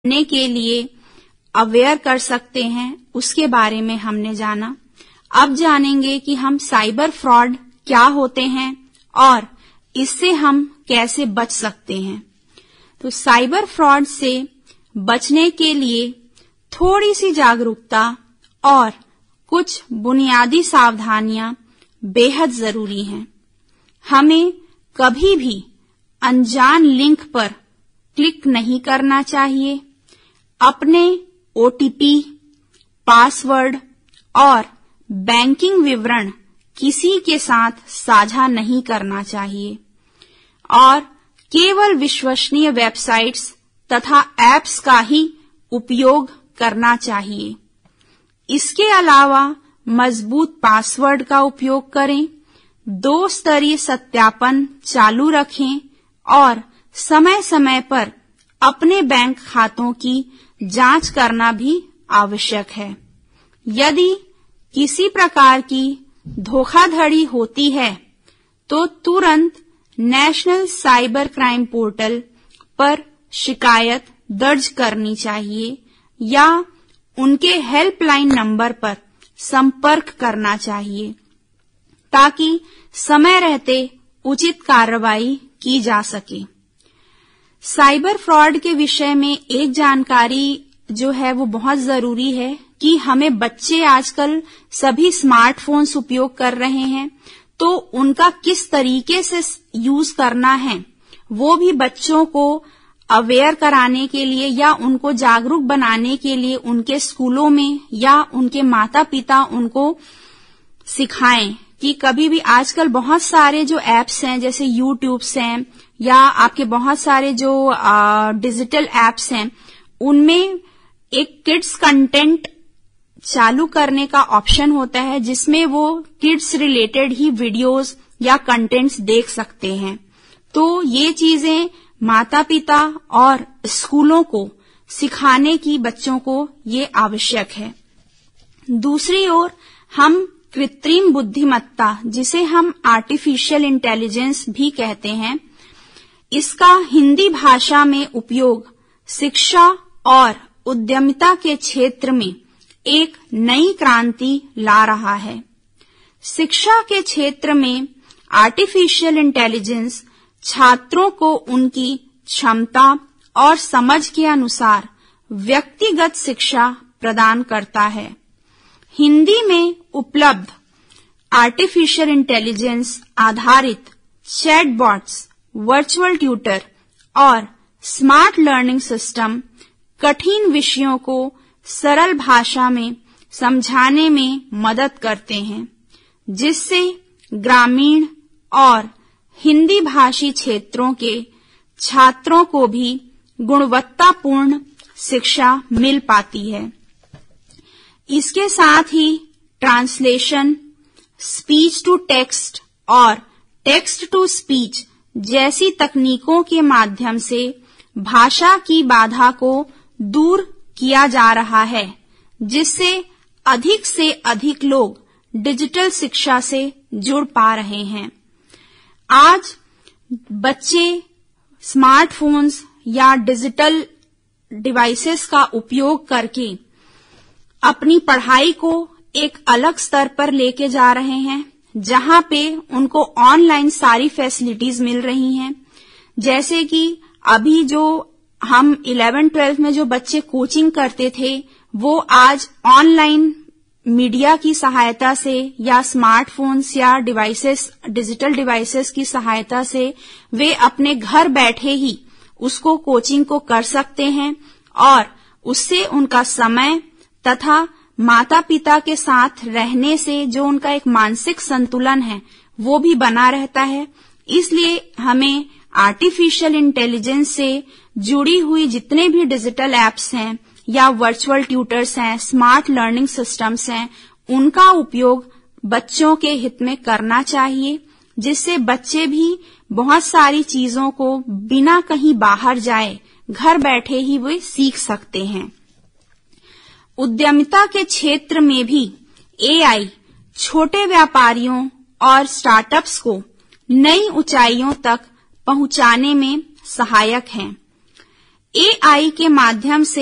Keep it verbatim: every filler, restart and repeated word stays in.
करने के लिए अवेयर कर सकते हैं, उसके बारे में हमने जाना। अब जानेंगे कि हम साइबर फ्रॉड क्या होते हैं और इससे हम कैसे बच सकते हैं। तो साइबर फ्रॉड से बचने के लिए थोड़ी सी जागरूकता और कुछ बुनियादी सावधानियां बेहद जरूरी हैं। हमें कभी भी अनजान लिंक पर क्लिक नहीं करना चाहिए। अपने ओटीपी, पासवर्ड और बैंकिंग विवरण किसी के साथ साझा नहीं करना चाहिए और केवल विश्वसनीय वेबसाइट्स तथा ऐप्स का ही उपयोग करना चाहिए। इसके अलावा मजबूत पासवर्ड का उपयोग करें, दो स्तरीय सत्यापन चालू रखें और समय समय पर अपने बैंक खातों की जांच करना भी आवश्यक है। यदि किसी प्रकार की धोखाधड़ी होती है तो तुरंत नेशनल साइबर क्राइम पोर्टल पर शिकायत दर्ज करनी चाहिए या उनके हेल्पलाइन नंबर पर संपर्क करना चाहिए ताकि समय रहते उचित कार्रवाई की जा सके। साइबर फ्रॉड के विषय में एक जानकारी जो है वो बहुत जरूरी है कि हमें बच्चे आजकल सभी स्मार्टफोन्स उपयोग कर रहे हैं, तो उनका किस तरीके से यूज करना है वो भी बच्चों को अवेयर कराने के लिए या उनको जागरूक बनाने के लिए उनके स्कूलों में या उनके माता पिता उनको सिखाएं कि कभी भी आजकल बहुत सारे जो एप्स हैं जैसे यूट्यूब्स हैं या आपके बहुत सारे जो डिजिटल एप्स हैं उनमें एक किड्स कंटेंट चालू करने का ऑप्शन होता है जिसमें वो किड्स रिलेटेड ही वीडियोस या कंटेंट्स देख सकते हैं। तो ये चीजें माता पिता और स्कूलों को सिखाने की बच्चों को ये आवश्यक है। दूसरी ओर हम कृत्रिम बुद्धिमत्ता, जिसे हम आर्टिफिशियल इंटेलिजेंस भी कहते हैं, इसका हिंदी भाषा में उपयोग शिक्षा और उद्यमिता के क्षेत्र में एक नई क्रांति ला रहा है। शिक्षा के क्षेत्र में आर्टिफिशियल इंटेलिजेंस छात्रों को उनकी क्षमता और समझ के अनुसार व्यक्तिगत शिक्षा प्रदान करता है। हिंदी में उपलब्ध आर्टिफिशियल इंटेलिजेंस आधारित चैटबॉट्स, वर्चुअल ट्यूटर और स्मार्ट लर्निंग सिस्टम कठिन विषयों को सरल भाषा में समझाने में मदद करते हैं, जिससे ग्रामीण और हिंदी भाषी क्षेत्रों के छात्रों को भी गुणवत्तापूर्ण शिक्षा मिल पाती है। इसके साथ ही ट्रांसलेशन, स्पीच टू टेक्स्ट और टेक्स्ट टू स्पीच जैसी तकनीकों के माध्यम से भाषा की बाधा को दूर किया जा रहा है, जिससे अधिक से अधिक लोग डिजिटल शिक्षा से जुड़ पा रहे हैं। आज बच्चे स्मार्टफोन्स या डिजिटल डिवाइसेस का उपयोग करके अपनी पढ़ाई को एक अलग स्तर पर लेके जा रहे हैं, जहां पे उनको ऑनलाइन सारी फैसिलिटीज मिल रही हैं। जैसे कि अभी जो हम इलेवन ट्वेल्थ में जो बच्चे कोचिंग करते थे वो आज ऑनलाइन मीडिया की सहायता से या स्मार्टफोन्स या डिवाइसेस, डिजिटल डिवाइसेस की सहायता से वे अपने घर बैठे ही उसको कोचिंग को कर सकते हैं और उससे उनका समय तथा माता पिता के साथ रहने से जो उनका एक मानसिक संतुलन है वो भी बना रहता है। इसलिए हमें आर्टिफिशियल इंटेलिजेंस से जुड़ी हुई जितने भी डिजिटल एप्स हैं या वर्चुअल ट्यूटर्स हैं, स्मार्ट लर्निंग सिस्टम्स हैं, उनका उपयोग बच्चों के हित में करना चाहिए, जिससे बच्चे भी बहुत सारी चीजों को बिना कहीं बाहर जाए घर बैठे ही वे सीख सकते हैं। उद्यमिता के क्षेत्र में भी एआई छोटे व्यापारियों और स्टार्टअप्स को नई ऊंचाइयों तक पहुंचाने में सहायक है। एआई के माध्यम से